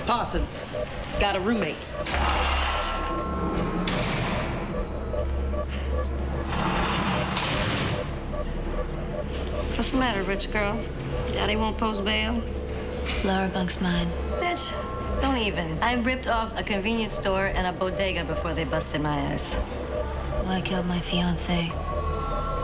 Parsons. Got a roommate. What's the matter, rich girl? Daddy won't post bail? Laura bugs mine. Bitch, don't even. I ripped off a convenience store and a bodega before they busted my ass. Well, I killed my fiance.